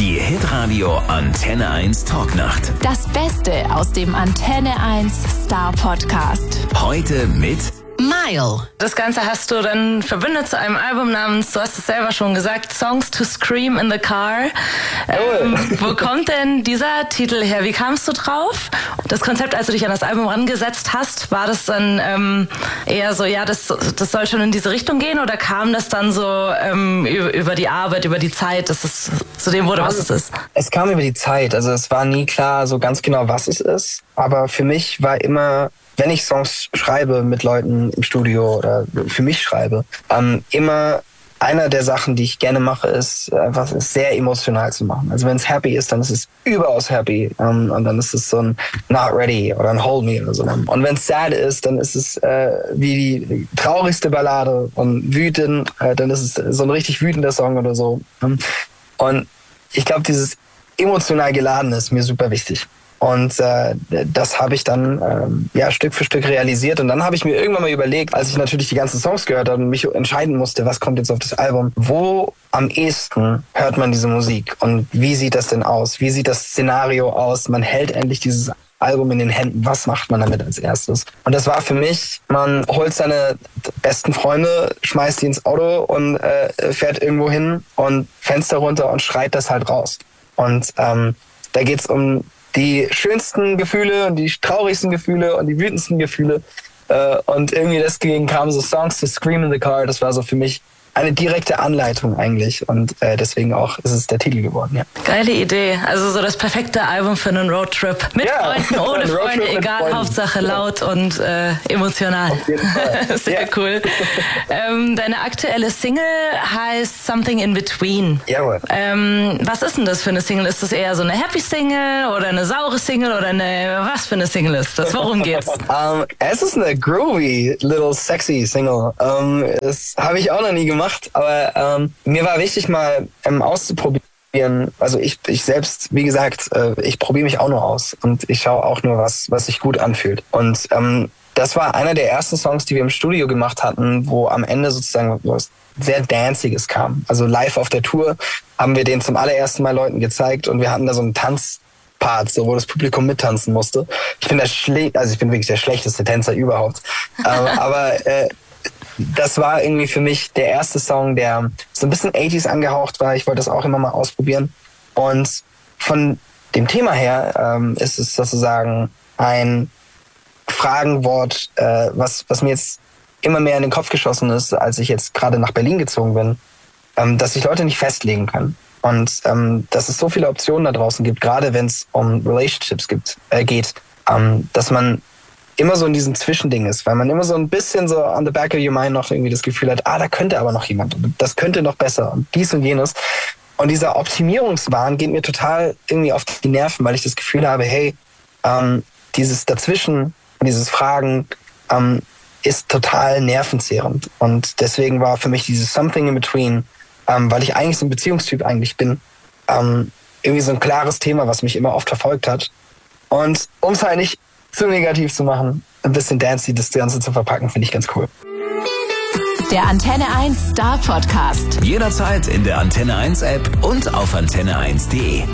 Die Hitradio Antenne 1 Talknacht. Das Beste aus dem Antenne 1 Star Podcast. Heute mit Mile. Das Ganze hast du dann verbündet zu einem Album namens, du hast es selber schon gesagt, Songs to Scream in the Car. Wo kommt denn dieser Titel her? Wie kamst du drauf? Das Konzept, als du dich an das Album rangesetzt hast, war das dann eher so, ja, das soll schon in diese Richtung gehen, oder kam das dann so über die Arbeit, über die Zeit, dass es zu dem wurde, was es ist? Es kam über die Zeit. Also es war nie klar so ganz genau, was es ist. Aber für mich war immer, wenn ich Songs schreibe mit Leuten im Studio oder für mich schreibe, immer einer der Sachen, die ich gerne mache, ist einfach sehr emotional zu machen. Also wenn es happy ist, dann ist es überaus happy, und dann ist es so ein Not Ready oder ein Hold Me oder so. Und wenn es sad ist, dann ist es wie die traurigste Ballade, und wütend, dann ist es so ein richtig wütender Song oder so. Und ich glaube, dieses emotional Geladene ist mir super wichtig. Und das habe ich dann Stück für Stück realisiert. Und dann habe ich mir irgendwann mal überlegt, als ich natürlich die ganzen Songs gehört habe und mich entscheiden musste, was kommt jetzt auf das Album, wo am ehesten hört man diese Musik und wie sieht das denn aus? Wie sieht das Szenario aus? Man hält endlich dieses Album in den Händen. Was macht man damit als erstes? Und das war für mich, man holt seine besten Freunde, schmeißt die ins Auto und fährt irgendwo hin und Fenster runter und schreit das halt raus. Und da geht's um die schönsten Gefühle und die traurigsten Gefühle und die wütendsten Gefühle. Und irgendwie deswegen kamen so Songs to Scream in the Car. Das war so für mich eine direkte Anleitung eigentlich. Und deswegen auch ist es der Titel geworden, ja. Geile Idee. Also so das perfekte Album für einen Roadtrip. Mit Freunden, ohne Freunde, egal, Freunden. Hauptsache laut und emotional. Auf jeden Fall. Sehr cool. Deine aktuelle Single heißt Something in Between. Jawohl. Was ist denn das für eine Single? Ist das eher so eine Happy Single oder eine saure Single oder was für eine Single ist das? Worum geht's? Es ist eine groovy, little sexy Single. Das habe ich auch noch nie gemacht, aber mir war wichtig, mal auszuprobieren. Also ich selbst, wie gesagt, ich probiere mich auch nur aus und ich schaue auch nur, was sich gut anfühlt. Und das war einer der ersten Songs, die wir im Studio gemacht hatten, wo am Ende sozusagen was sehr Danziges kam. Also live auf der Tour haben wir den zum allerersten Mal Leuten gezeigt und wir hatten da so einen Tanzpart, so, wo das Publikum mittanzen musste. Ich bin wirklich der schlechteste Tänzer überhaupt. Aber das war irgendwie für mich der erste Song, der so ein bisschen 80s angehaucht war. Ich wollte das auch immer mal ausprobieren. Und von dem Thema her ist es sozusagen ein Fragenwort, was mir jetzt immer mehr in den Kopf geschossen ist, als ich jetzt gerade nach Berlin gezogen bin, dass sich Leute nicht festlegen können. Und dass es so viele Optionen da draußen gibt, gerade wenn es um Relationships geht, dass man immer so in diesem Zwischending ist, weil man immer so ein bisschen so on the back of your mind noch irgendwie das Gefühl hat, da könnte aber noch jemand, das könnte noch besser und dies und jenes. Und dieser Optimierungswahn geht mir total irgendwie auf die Nerven, weil ich das Gefühl habe, hey, dieses Dazwischen, dieses Fragen ist total nervenzehrend. Und deswegen war für mich dieses Something in Between, weil ich eigentlich so ein Beziehungstyp eigentlich bin, irgendwie so ein klares Thema, was mich immer oft verfolgt hat. Und um es halt nicht zu negativ zu machen, ein bisschen dancy das Ganze zu verpacken, finde ich ganz cool. Der Antenne 1 Star Podcast. jederzeit in der Antenne 1 App und auf antenne1.de.